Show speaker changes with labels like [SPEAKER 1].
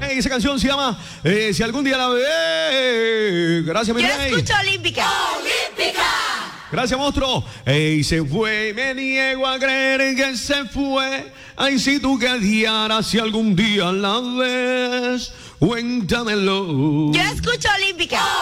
[SPEAKER 1] Esa canción se llama Si algún día la ve. Gracias,
[SPEAKER 2] Yo
[SPEAKER 1] Mary.
[SPEAKER 2] escucho Olímpica.
[SPEAKER 3] ¡Olímpica!
[SPEAKER 1] Gracias, monstruo. Ey, se fue, me niego a creer que se fue. Ay, si tú quedaras, si algún día la ves, cuéntamelo.
[SPEAKER 2] Yo escucho Olímpica.